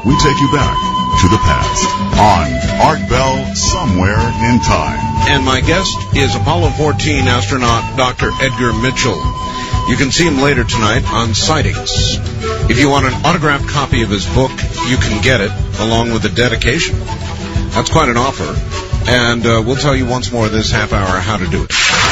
we take you back to the past on Art Bell Somewhere in Time. And my guest is Apollo 14 astronaut Dr. Edgar Mitchell. You can see him later tonight on Sightings. If you want an autographed copy of his book, you can get it along with a dedication. That's quite an offer. And we'll tell you once more this half hour how to do it.